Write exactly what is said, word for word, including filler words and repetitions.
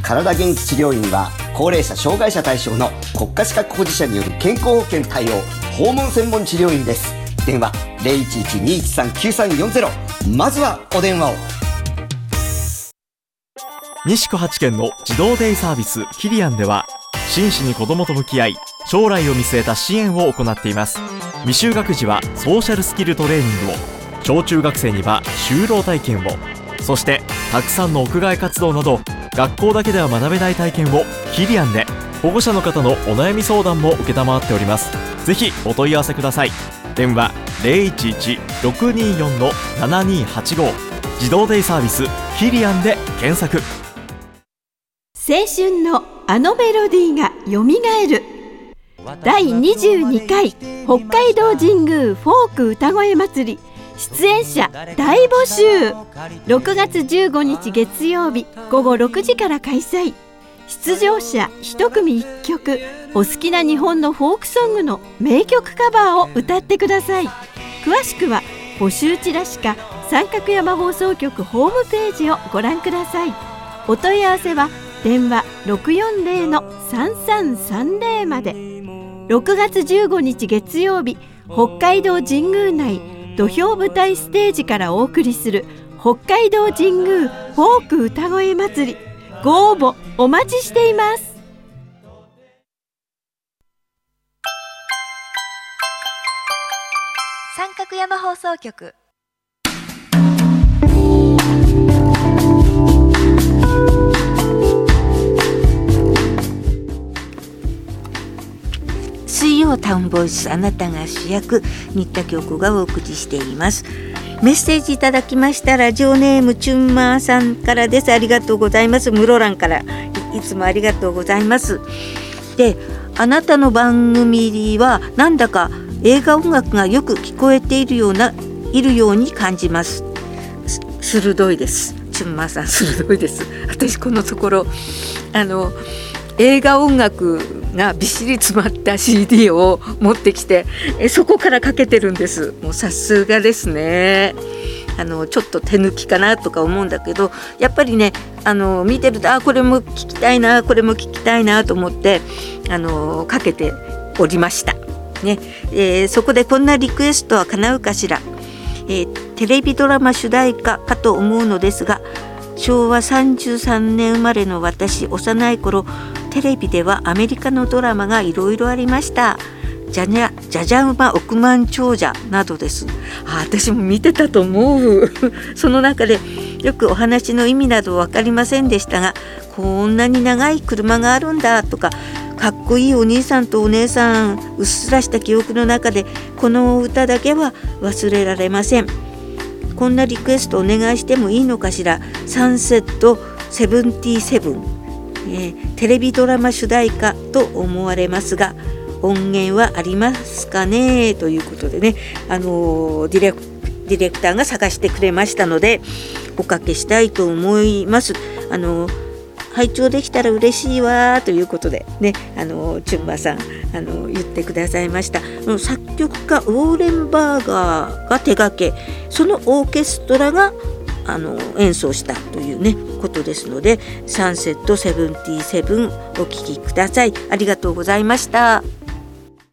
体元気治療院は高齢者障害者対象の国家資格保持者による健康保険対応訪問専門治療院です。電話 ゼロいちいち にいちさん きゅうさんよんゼロ、 まずはお電話を。 西区はち県の児童デイサービスキリアンでは、真摯に子どもと向き合い将来を見据えた支援を行っています。未就学児はソーシャルスキルトレーニングを、小中学生には就労体験を、そしてたくさんの屋外活動など学校だけでは学べない体験をキリアンで。保護者の方のお悩み相談も承っております。ぜひお問い合わせください。電話 ゼロいちいち ろくによん ななにはちご、 児童デイサービスキリアンで検索。 青春のあのメロディーがよみがえる。だいにじゅうにかい北海道神宮フォーク歌声祭り、出演者大募集。ろくがつじゅうごにち月曜日ごごろくじから開催。出場者いち組いっきょく、お好きな日本のフォークソングの名曲カバーを歌ってください。詳しくは募集チラシか三角山放送局ホームページをご覧ください。お問い合わせは電話 ろくよんゼロ さんさんさんゼロ まで。ろくがつじゅうごにち月曜日、北海道神宮内土俵舞台ステージからお送りする北海道神宮フォーク歌声祭り、ご応募お待ちしています。 三角山放送局。水曜タウンボイス、あなたが主役、新田京子がお送りしています。メッセージいただきました。ラジオネームチュンマーさんからです。ありがとうございます。室蘭から い, いつもありがとうございます。で、あなたの番組はなんだか映画音楽がよく聞こえているようないるように感じます。鋭いです。チュンマーさん鋭いです。私このところあの映画音楽がびっしり詰まった シーディー を持ってきて、えそこからかけてるんです。もうさすがですね。あのちょっと手抜きかなとか思うんだけど、やっぱりね、あの見てると、あこれも聞きたいな、これも聞きたいなと思ってあのかけておりました、ね。えー、そこでこんなリクエストは叶うかしら。えー、テレビドラマ主題歌かと思うのですが、しょうわさんじゅうさんねん生まれの私、幼い頃テレビではアメリカのドラマがいろいろありました。じゃにゃじゃじゃ馬億万長者などです。あ、私も見てたと思うその中でよくお話の意味など分かりませんでしたが、こんなに長い車があるんだとか、かっこいいお兄さんとお姉さん、うっすらした記憶の中でこの歌だけは忘れられません。こんなリクエストお願いしてもいいのかしら。サンセットセブンティーセブン、えー、テレビドラマ主題歌と思われますが、音源はありますかね、ということでね、あのー、ディレク、ディレクターが探してくれましたのでおかけしたいと思います。あのー、拝聴できたら嬉しいわということでね、あのー、チュンバさん、あのー、言ってくださいました。作曲家ウォーレン・バーガーが手掛け、そのオーケストラがあの演奏したというねことですので、サンセットセブンティーセブンお聴きください。ありがとうございました。